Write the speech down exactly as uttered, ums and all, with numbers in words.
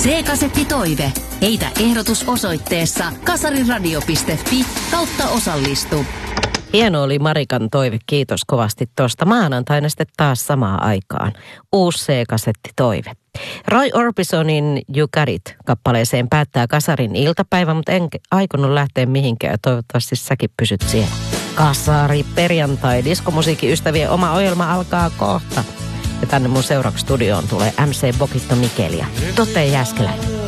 C-kasettitoive. Heitä ehdotus osoitteessa kasariradio piste fi kautta osallistu. Hieno oli Marikan toive, kiitos kovasti tuosta. Maanantaina sitten taas samaan aikaan. Uusi C-kasettitoive. Roy Orbisonin You Got It-kappaleeseen päättää kasarin iltapäivä, mutta en aikonut lähteä mihinkään. Toivottavasti säkin pysyt siellä. Kasari perjantai, diskomusiikin ystävien oma ohjelma alkaa kohta. Ja tänne mun seuraavaksi studioon tulee M C Bokitto Mikeli ja Totte Jääskeläinen.